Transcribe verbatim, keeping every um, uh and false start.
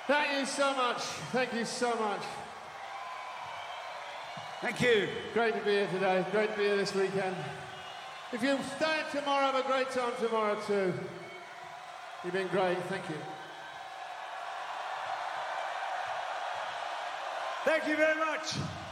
Thank you so much. Thank you so much. Thank you. Great to be here today. Great to be here this weekend. If you stay tomorrow, have a great time tomorrow too. You've been great. Thank you. Thank you very much.